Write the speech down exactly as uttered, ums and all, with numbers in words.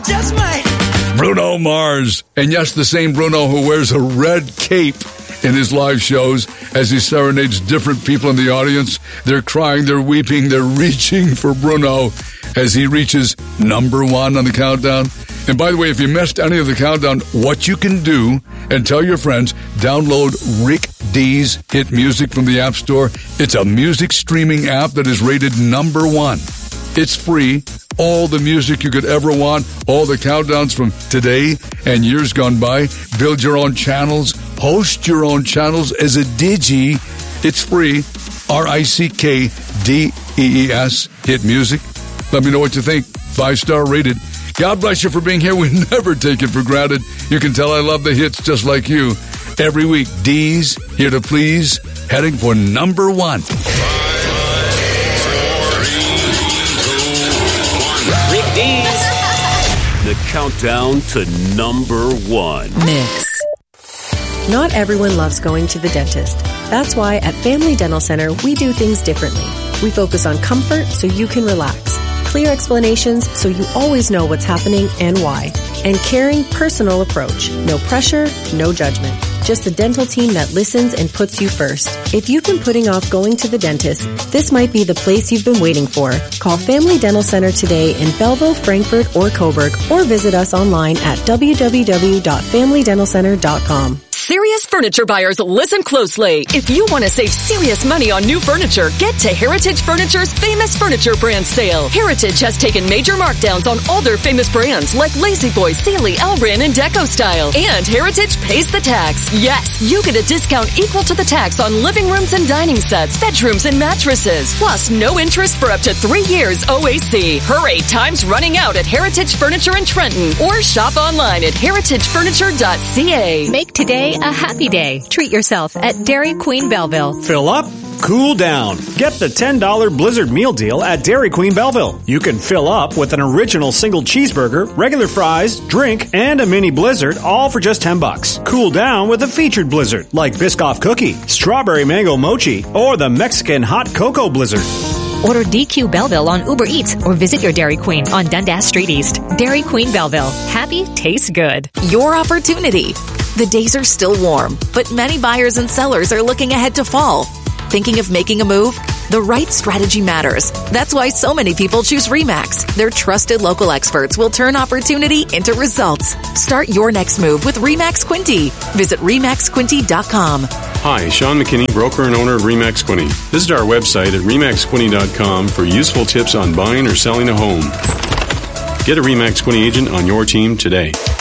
just might. Bruno Mars. And yes, the same Bruno who wears a red cape in his live shows as he serenades different people in the audience. They're crying, they're weeping, they're reaching for Bruno as he reaches number one on the countdown. And by the way, if you missed any of the countdown, what you can do and tell your friends, download Rick D's Hit Music from the App Store. It's a music streaming app that is rated number one. It's free. All the music you could ever want, all the countdowns from today and years gone by. Build your own channels, host your own channels as a digi. It's free. R I C K D E E S, Hit Music. Let me know what you think. Five-star rated. God bless you for being here. We never take it for granted. You can tell I love the hits just like you. Every week, D's here to please, heading for number one. Rick D's. The countdown to number one. Mix. Not everyone loves going to the dentist. That's why at Family Dental Center, we do things differently. We focus on comfort so you can relax. Clear explanations so you always know what's happening and why. And caring, personal approach. No pressure, no judgment. Just a dental team that listens and puts you first. If you've been putting off going to the dentist, this might be the place you've been waiting for. Call Family Dental Center today in Belleville, Frankfort, or Coburg, or visit us online at w w w dot family dental center dot com. Serious furniture buyers, listen closely. If you want to save serious money on new furniture, get to Heritage Furniture's Famous Furniture Brand Sale. Heritage has taken major markdowns on all their famous brands like La-Z-Boy, Sealy, Elrin, and Deco Style. And Heritage pays the tax. Yes, you get a discount equal to the tax on living rooms and dining sets, bedrooms, and mattresses. Plus, no interest for up to three years O A C. Hurry, time's running out at Heritage Furniture in Trenton. Or shop online at heritage furniture dot c a. Make today a happy day. Treat yourself at Dairy Queen Belleville. Fill up, cool down. Get the ten dollars Blizzard Meal Deal at Dairy Queen Belleville. You can fill up with an original single cheeseburger, regular fries, drink, and a mini Blizzard, all for just ten bucks. Cool down with a featured Blizzard, like Biscoff Cookie, Strawberry Mango Mochi, or the Mexican Hot Cocoa Blizzard. Order D Q Belleville on Uber Eats or visit your Dairy Queen on Dundas Street East. Dairy Queen Belleville. Happy tastes good. Your opportunity. The days are still warm, but many buyers and sellers are looking ahead to fall. Thinking of making a move? The right strategy matters. That's why so many people choose RE/MAX. Their trusted local experts will turn opportunity into results. Start your next move with RE/MAX Quinty. Visit remax quinty dot com. Hi, Sean McKinney, broker and owner of RE/MAX Quinty. Visit our website at remax quinty dot com for useful tips on buying or selling a home. Get a RE/MAX Quinty agent on your team today.